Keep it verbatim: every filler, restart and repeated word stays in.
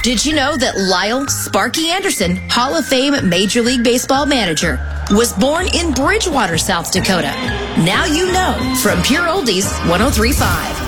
Did you know that Lyle Sparky Anderson, Hall of Fame Major League Baseball manager, was born in Bridgewater, South Dakota? Now you know from Pure Oldies one oh three point five.